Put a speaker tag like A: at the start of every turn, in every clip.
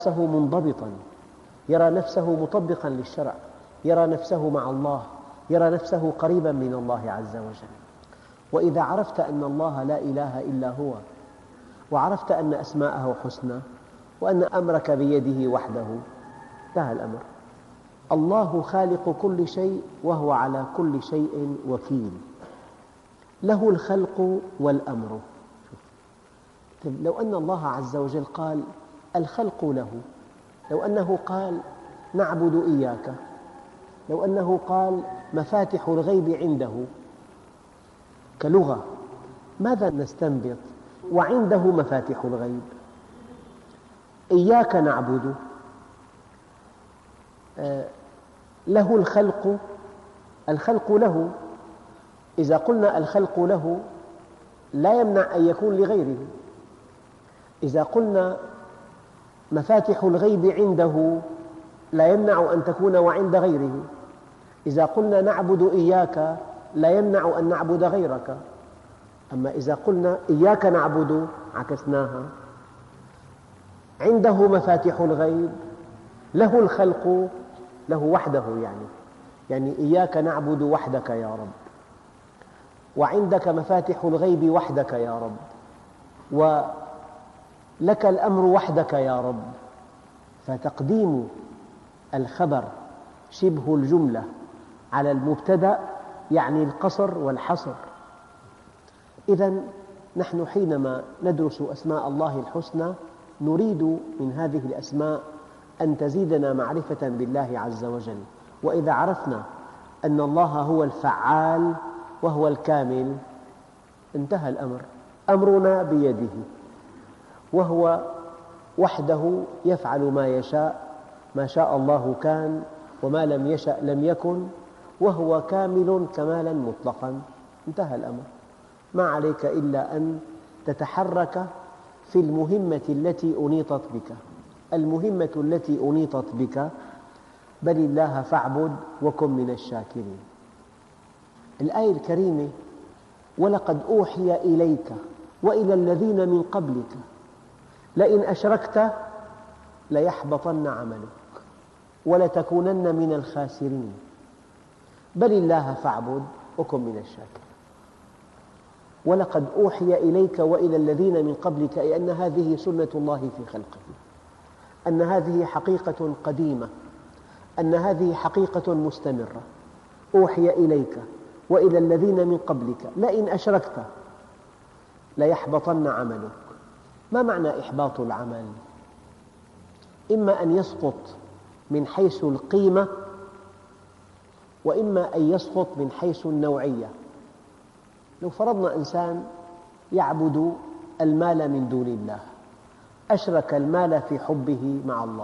A: نفسه منضبطا، يرى نفسه مطبقا للشرع، يرى نفسه مع الله، يرى نفسه قريبا من الله عز وجل. وإذا عرفت أن الله لا إله إلا هو، وعرفت أن أسماءه حسنى، وأن أمرك بيده وحده، انتهى الأمر. الله خالق كل شيء، وهو على كل شيء وكيل، له الخلق والأمر. لو أن الله عز وجل قال الخلق له، لو أنه قال نعبد إياك، لو أنه قال مفاتح الغيب عنده كلغة، ماذا نستنبط؟ وعنده مفاتح الغيب. إياك نعبد، له الخلق، الخلق له. إذا قلنا الخلق له لا يمنع أن يكون لغيره. إذا قلنا مفاتح الغيب عنده لا يمنع أن تكون وعند غيره. إذا قلنا نعبد إياك لا يمنع أن نعبد غيرك. أما إذا قلنا إياك نعبد عكسناها، عنده مفاتح الغيب، له الخلق، له وحده، يعني إياك نعبد وحدك يا رب، وعندك مفاتح الغيب وحدك يا رب، ولك الأمر وحدك يا رب. فتقديم الخبر شبه الجملة على المبتدأ يعني القصر والحصر. إذن نحن حينما ندرس أسماء الله الحسنى نريد من هذه الأسماء أن تزيدنا معرفة بالله عز وجل. وإذا عرفنا أن الله هو الفعال وهو الكامل انتهى الأمر. أمرنا بيده، وهو وحده يفعل ما يشاء، ما شاء الله كان وما لم يشأ لم يكن، وهو كامل كمالا مطلقا. انتهى الأمر. ما عليك إلا أن تتحرك في المهمة التي أنيطت بك. المهمة التي أنيطت بك بل الله فاعبد وكن من الشاكرين. الآية الكريمة ولقد أوحي إليك وإلى الذين من قبلك لئن أشركت ليحبطن عملك ولتكونن من الخاسرين بل الله فاعبد وكن من الشاكرين. ولقد أوحي إليك وإلى الذين من قبلك، أي أن هذه سنة الله في خلقه، أن هذه حقيقة قديمة، أن هذه حقيقة مستمرة. أوحي إليك وإلى الذين من قبلك لئن أشركت ليحبطن عملك. ما معنى إحباط العمل؟ إما أن يسقط من حيث القيمة، وإما أن يسقط من حيث النوعية. لو فرضنا إنسان يعبد المال من دون الله، أشرك المال في حبه مع الله،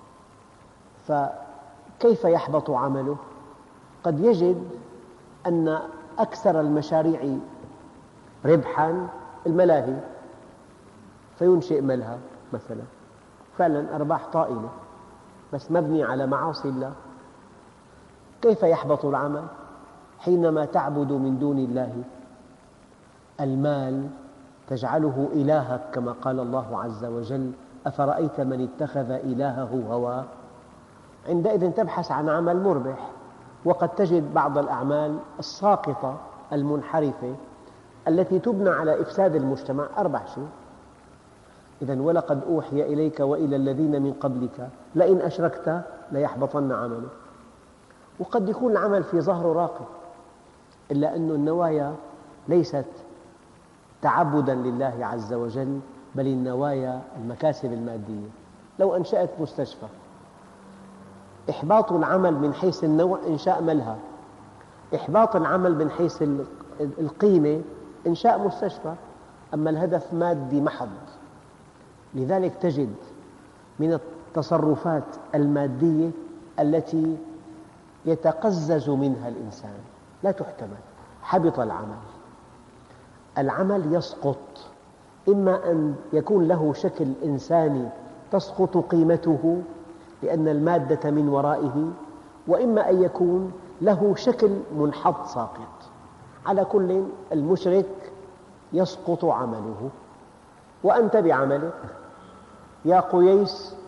A: فكيف يحبط عمله؟ قد يجد أن أكثر المشاريع ربحاً الملاهي، فينشئ ملهى مثلاً، فعلاً أرباح طائلة بس مبني على معاصي الله. كيف يحبط العمل؟ حينما تعبد من دون الله المال، تجعله إلهك كما قال الله عز وجل أفرأيت من اتخذ إلهه هواه. عندئذ تبحث عن عمل مربح، وقد تجد بعض الأعمال الساقطة المنحرفة التي تبنى على إفساد المجتمع أربح شيء. إذن ولقد أوحي إليك وإلى الذين من قبلك لئن أشركت ليحبطن عملك. وقد يكون العمل في ظهره راقي، إلا أن النوايا ليست تعبداً لله عز وجل، بل النوايا المكاسب المادية. لو أنشأت مستشفى، إحباط العمل من حيث النوع إنشاء ملهى، إحباط العمل من حيث القيمة إنشاء مستشفى، أما الهدف مادي محض. لذلك تجد من التصرفات المادية التي يتقزز منها الإنسان لا تحتمل. حبط العمل. العمل يسقط، إما أن يكون له شكل إنساني تسقط قيمته لأن المادة من ورائه، وإما أن يكون له شكل منحط ساقط. على كل، المشرك يسقط عمله وأنت بعملك. يا قييس